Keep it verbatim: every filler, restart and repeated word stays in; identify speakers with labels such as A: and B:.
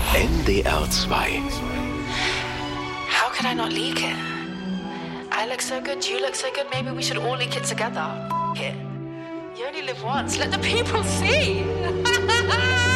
A: N D R zwei.
B: How could I not leak it? I look so good, you look so good, maybe we should all leak it together. F- it. You only live once, let the people see!